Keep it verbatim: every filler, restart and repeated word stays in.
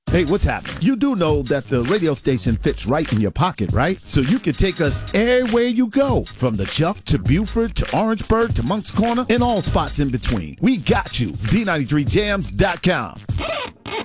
Hey, what's happening? You do know that the radio station fits right in your pocket, right? So you can take us everywhere you go, from the Chuck to Buford to Orangeburg to Monk's Corner and all spots in between. We got you. Z ninety-three jams dot com.